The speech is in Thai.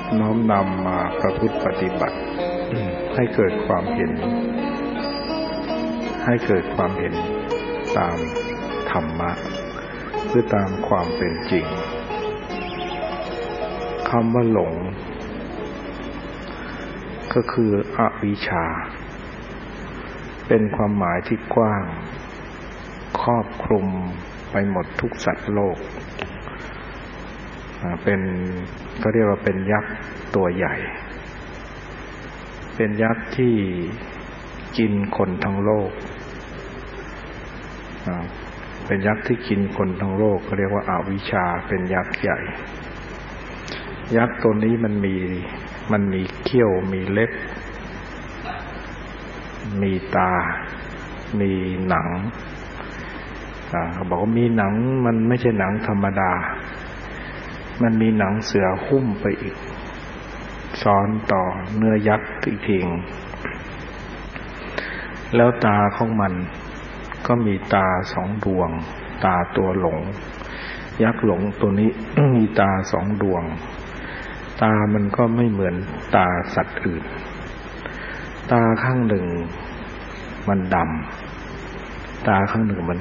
น้อมนำมาประพฤติปฏิบัติให้เกิดความเห็นตามธรรมะหรือตามความเป็นจริงคำว่าหลงก็คืออวิชชาเป็นความหมายที่กว้างครอบคลุมไปหมดทุกสัตว์โลกเป็นก็เรียกว่าเป็นยักษ์ตัวใหญ่เป็นยักษ์ที่กินคนทั้งโลกเป็นยักษ์ที่กินคนทั้งโลกเขาเรียกว่าอวิชชาเป็นยักษ์ใหญ่ยักษ์ตัวนี้มันมีเขี้ยวมีเล็บมีตามีหนังเขาบอกว่ามีหนังมันไม่ใช่หนังธรรมดามันมีหนังเสือหุ้มไปอีกซ้อนต่อเนื้อยักษ์อีกทีแล้วตาของมันก็มีตาสองดวงตาตัวหลงยักษ์หลงตัวนี้ มีตาสองดวงตามันก็ไม่เหมือนตาสัตว์อื่นตาข้างหนึ่งมันดำตาข้างหนึ่งมัน